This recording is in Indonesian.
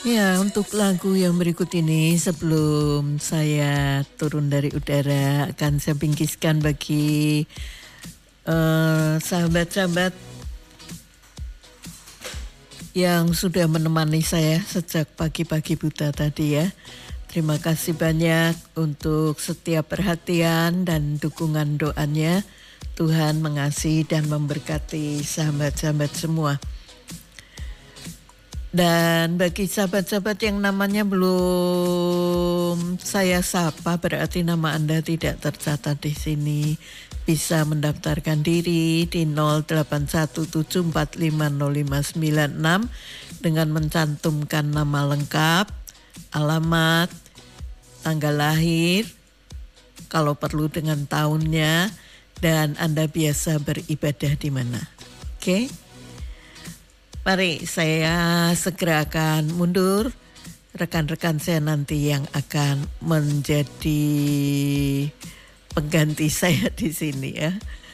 Ya, untuk lagu yang berikut ini sebelum saya turun dari udara akan saya bingkiskan bagi sahabat-sahabat yang sudah menemani saya sejak pagi-pagi buta tadi ya. Terima kasih banyak untuk setiap perhatian dan dukungan doanya. Tuhan mengasihi dan memberkati sahabat-sahabat semua. Dan bagi sahabat-sahabat yang namanya belum saya sapa, berarti nama Anda tidak tercatat di sini. Bisa mendaftarkan diri di 0817450596 dengan mencantumkan nama lengkap, alamat, tanggal lahir, kalau perlu dengan tahunnya, dan Anda biasa beribadah di mana. Oke? Mari saya segera akan mundur. Rekan-rekan saya nanti yang akan menjadi pengganti saya di sini ya.